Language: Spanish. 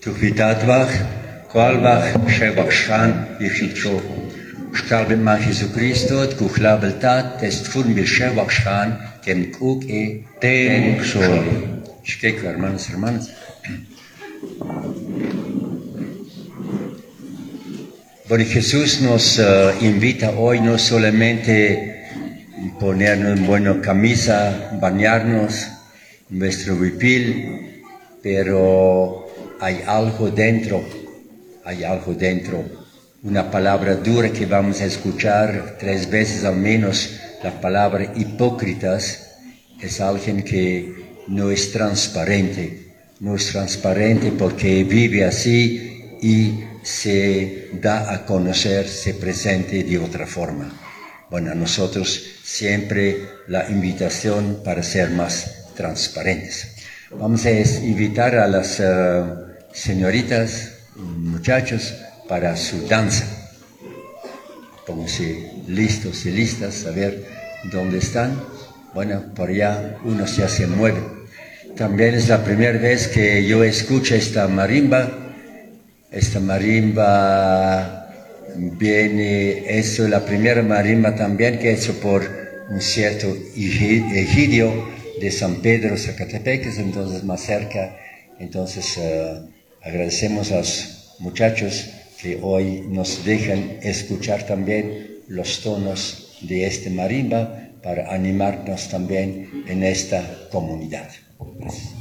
Tukvitatvach, Kwalvach, Shevachshan, Yichilcho, Shkalbeman Jesucristo, Kuchlabeltat, Testfun Bil Shevachshan, Kem Kuk e Ten Xol. Shkeko, hermanos, hermanas. Bueno, Jesús nos invita hoy no solamente a ponernos en buena camisa, bañarnos, nuestro huipil, pero hay algo dentro, una palabra dura que vamos a escuchar 3 veces al menos, la palabra hipócritas, es alguien que no es transparente porque vive así y se da a conocer, se presenta de otra forma. Bueno, a nosotros siempre la invitación para ser más transparentes. Vamos a invitar a las señoritas, muchachos, para su danza. Pónganse listos y listas a ver dónde están. Bueno, por allá unos ya se mueven. También es la primera vez que yo escucho esta marimba. Esta marimba viene, es la primera marimba también que he hecho por un cierto Egidio de San Pedro, Zacatepeques, entonces más cerca. Entonces agradecemos a los muchachos que hoy nos dejan escuchar también los tonos de este marimba para animarnos también en esta comunidad. Gracias.